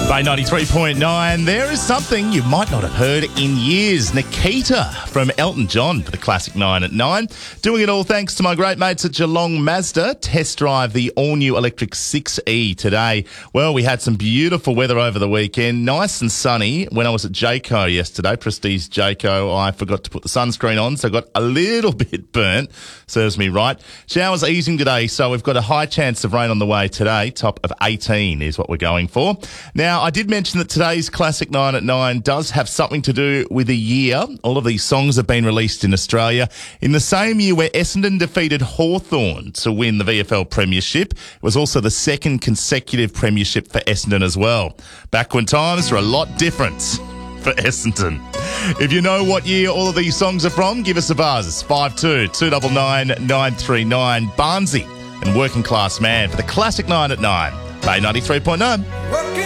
By 93.9, there is something you might not have heard in years. Nikita from Elton John for the classic 9 at 9. Doing it all thanks to my great mates at Geelong Mazda. Test drive the all-new electric 6E today. Well, we had some beautiful weather over the weekend. Nice and sunny. When I was at Jayco yesterday, Prestige Jayco, I forgot to put the sunscreen on, so I got a little bit burnt. Serves me right. Showers easing today, so we've got a high chance of rain on the way today. Top of 18 is what we're going for. Now, I did mention that today's Classic 9 at 9 does have something to do with a year. All of these songs have been released in Australia in the same year where Essendon defeated Hawthorn to win the VFL Premiership. It was also the second consecutive Premiership for Essendon as well. Back when times were a lot different for Essendon. If you know what year all of these songs are from, give us a buzz. It's 52-299-939. Barnsey and Working Class Man for the Classic 9 at 9. Bay 93.9.